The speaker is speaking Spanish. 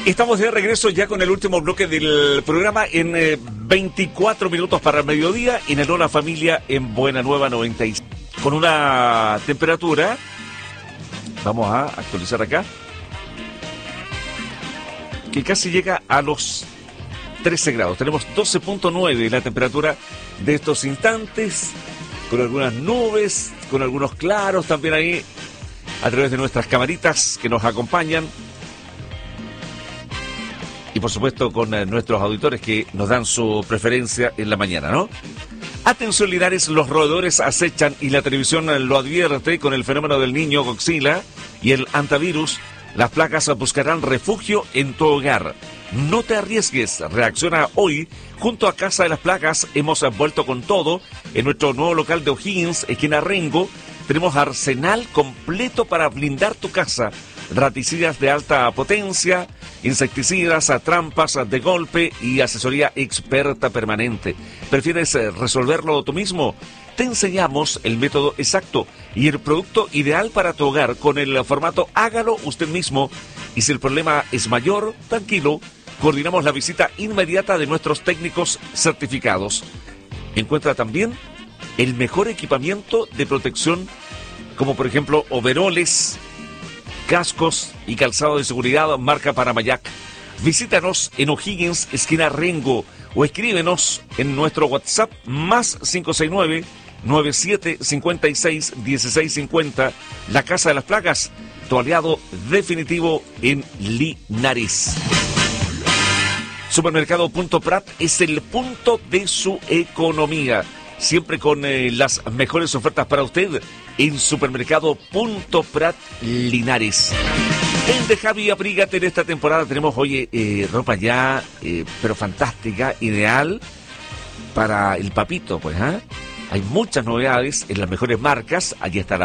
Estamos de regreso ya con el último bloque del programa en 24 minutos para el mediodía en el Hola Familia en Buena Nueva 96. Con una temperatura, vamos a actualizar acá, que casi llega a los 13 grados. Tenemos 12.9 la temperatura de estos instantes, con algunas nubes, con algunos claros también ahí, a través de nuestras camaritas que nos acompañan. Y por supuesto con nuestros auditores que nos dan su preferencia en la mañana, ¿no? Atención Linares, los roedores acechan y la televisión lo advierte con el fenómeno del niño Godzilla y el antivirus. Las plagas buscarán refugio en tu hogar. No te arriesgues, reacciona hoy. Junto a Casa de las Plagas hemos vuelto con todo. En nuestro nuevo local de O'Higgins, esquina Rengo, tenemos arsenal completo para blindar tu casa. Raticidas de alta potencia, insecticidas, trampas de golpe y asesoría experta permanente. ¿Prefieres resolverlo tú mismo? Te enseñamos el método exacto y el producto ideal para tu hogar con el formato hágalo usted mismo. Y si el problema es mayor, tranquilo, coordinamos la visita inmediata de nuestros técnicos certificados. Encuentra también el mejor equipamiento de protección, como por ejemplo overoles, cascos y calzado de seguridad marca Paramayac. Visítanos en O'Higgins, esquina Rengo, o escríbenos en nuestro WhatsApp más 569-9756-1650. La Casa de las Plagas, tu aliado definitivo en Linares. Supermercado Punto Prat es el punto de su economía. Siempre con las mejores ofertas para usted en Supermercado Punto Prat Linares. En De Javi, abrígate en esta temporada. Tenemos, ropa ya, pero fantástica, ideal para el papito, pues, ¿eh? Hay muchas novedades en las mejores marcas. Allí está la